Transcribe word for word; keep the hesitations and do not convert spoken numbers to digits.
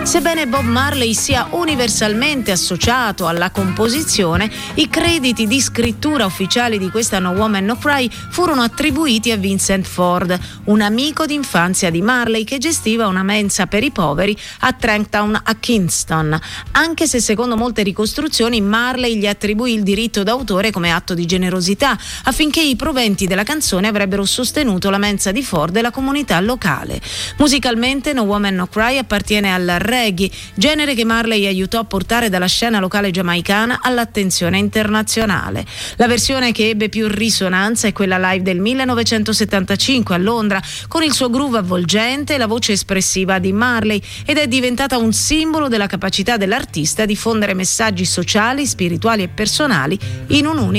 Sebbene Bob Marley sia universalmente associato alla composizione, i crediti di scrittura ufficiali di questa No Woman No Cry furono attribuiti a Vincent Ford, un amico d'infanzia di Marley che gestiva una mensa per i poveri a Tranktown a Kingston, anche se secondo molte ricostruzioni Marley gli attribuì il diritto d'autore come atto di generosità, affinché i proventi della canzone avrebbero sostenuto la mensa di Ford e la comunità locale. Musicalmente No Woman No Cry appartiene al reggae, genere che Marley aiutò a portare dalla scena locale giamaicana all'attenzione internazionale. La versione che ebbe più risonanza è quella live del millenovecentosettantacinque a Londra, con il suo groove avvolgente e la voce espressiva di Marley, ed è diventata un simbolo della capacità dell'artista di fondere messaggi sociali, spirituali e personali in un unico